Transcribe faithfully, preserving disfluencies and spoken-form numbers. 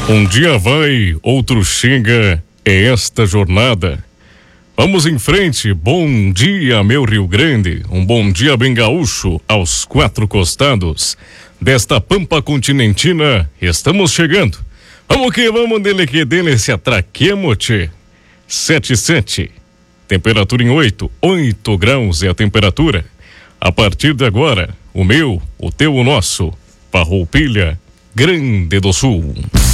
Um dia vai, outro chega, é esta jornada. Vamos em frente, bom dia, meu Rio Grande, um bom dia bem gaúcho aos quatro costados desta pampa continentina, estamos chegando. Vamos que vamos, dele que dele se atraquemos, tchê. Sete, sete, temperatura em oito, oito graus é a temperatura. A partir de agora, o meu, o teu, o nosso, Farroupilha, Grande do Sul.